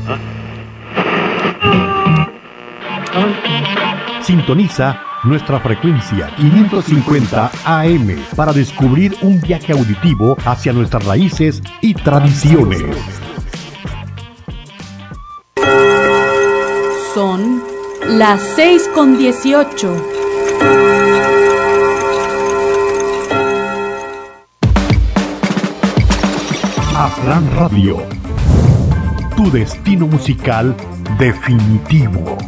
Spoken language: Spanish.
Sintoniza nuestra frecuencia 550 AM para descubrir un viaje auditivo hacia nuestras raíces y tradiciones. Son las 6:18. Aslan Radio, tu destino musical definitivo.